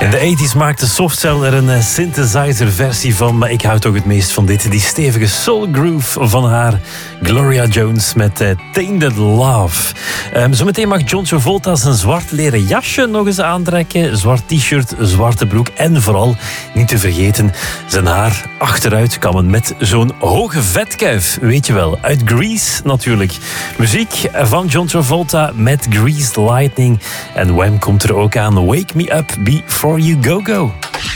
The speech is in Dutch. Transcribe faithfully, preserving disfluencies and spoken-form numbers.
In de tachtiger maakte Softcell er een synthesizer-versie van, maar ik hou toch het meest van dit. Die stevige soul groove van haar, Gloria Jones met uh, Tainted Love. Um, zometeen mag John Travolta zijn zwart leren jasje nog eens aantrekken. Zwart t-shirt, zwarte broek en vooral, niet te vergeten, zijn haar achteruit kammen met zo'n hoge vetkuif. Weet je wel, uit Grease natuurlijk. Muziek van John Travolta met Greased Lightning. En Wham komt er ook aan. Wake Me Up Before You Go Go.